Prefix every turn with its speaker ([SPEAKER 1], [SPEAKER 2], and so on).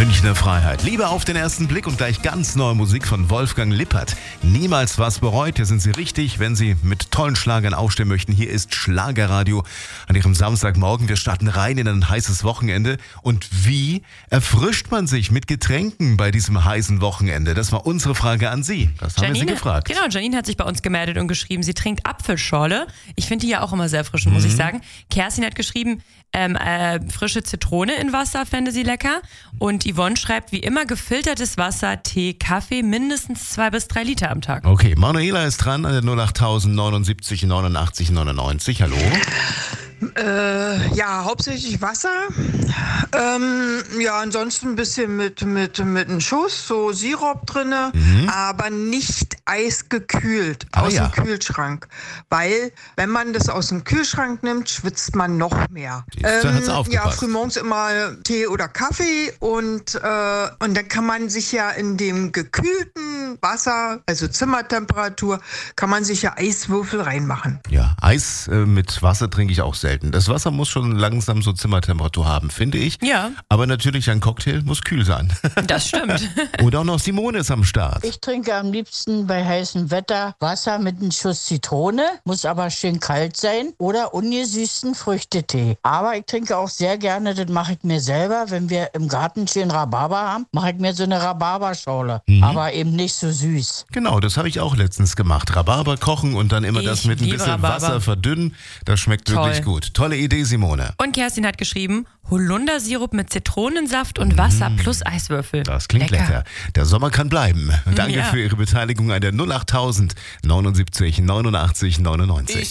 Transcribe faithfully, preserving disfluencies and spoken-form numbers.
[SPEAKER 1] Münchner Freiheit. Liebe auf den ersten Blick und gleich ganz neue Musik von Wolfgang Lippert. Niemals was bereut. Hier sind Sie richtig, wenn Sie mit tollen Schlagern aufstehen möchten. Hier ist Schlagerradio an Ihrem Samstagmorgen. Wir starten rein in ein heißes Wochenende. Und wie erfrischt man sich mit Getränken bei diesem heißen Wochenende? Das war unsere Frage an Sie. Das haben
[SPEAKER 2] Janine,
[SPEAKER 1] wir Sie gefragt.
[SPEAKER 2] Genau, Janine hat sich bei uns gemeldet und geschrieben, sie trinkt Apfelschorle. Ich finde die ja auch immer sehr erfrischend, muss
[SPEAKER 1] Mhm.
[SPEAKER 2] ich sagen. Kerstin hat geschrieben, ähm, äh, frische Zitrone in Wasser fände sie lecker. Und Yvonne schreibt, wie immer gefiltertes Wasser, Tee, Kaffee, mindestens zwei bis drei Liter am Tag.
[SPEAKER 1] Okay, Manuela ist dran an der null acht neunundsiebzig neunundachtzig neunundneunzig. Hallo?
[SPEAKER 3] Äh, ja, hauptsächlich Wasser. Ähm, ja, ansonsten ein bisschen mit, mit, mit einem Schuss, so Sirup drinne,
[SPEAKER 1] Mhm.
[SPEAKER 3] aber nicht eisgekühlt
[SPEAKER 1] Ah,
[SPEAKER 3] aus
[SPEAKER 1] ja.
[SPEAKER 3] dem Kühlschrank. Weil, wenn man das aus dem Kühlschrank nimmt, schwitzt man noch mehr.
[SPEAKER 1] Siehst du, hat's
[SPEAKER 3] ja,
[SPEAKER 1] aufgepasst.
[SPEAKER 3] frühmorgens immer Tee oder Kaffee und, äh, und dann kann man sich ja in dem gekühlten Wasser, also Zimmertemperatur, kann man sich ja Eiswürfel reinmachen.
[SPEAKER 1] Ja, Eis äh, mit Wasser trinke ich auch selten. Das Wasser muss schon langsam so Zimmertemperatur haben, finde ich.
[SPEAKER 2] Ja.
[SPEAKER 1] Aber natürlich, ein Cocktail muss kühl sein.
[SPEAKER 2] Das stimmt.
[SPEAKER 1] Oder auch noch Simone ist am Start.
[SPEAKER 4] Ich trinke am liebsten bei heißem Wetter Wasser mit einem Schuss Zitrone, muss aber schön kalt sein, oder ungesüßten Früchtetee. Aber ich trinke auch sehr gerne, das mache ich mir selber, wenn wir im Garten schön Rhabarber haben, mache ich mir so eine Rhabarberschorle,
[SPEAKER 1] Mhm.
[SPEAKER 4] aber eben nicht so süß.
[SPEAKER 1] Genau, das habe ich auch letztens gemacht. Rhabarber kochen und dann immer
[SPEAKER 2] Ich
[SPEAKER 1] das mit ein
[SPEAKER 2] liebe
[SPEAKER 1] bisschen
[SPEAKER 2] Rhabarber.
[SPEAKER 1] Wasser verdünnen. Das schmeckt
[SPEAKER 2] Toll.
[SPEAKER 1] wirklich gut. Tolle Idee, Simone.
[SPEAKER 2] Und Kerstin hat geschrieben, Holundersirup mit Zitronensaft und Wasser plus Eiswürfel.
[SPEAKER 1] Das klingt lecker. Der Sommer kann bleiben. Danke
[SPEAKER 2] Ja.
[SPEAKER 1] für Ihre Beteiligung an der null acht neunundsiebzig neunundachtzig neunundneunzig.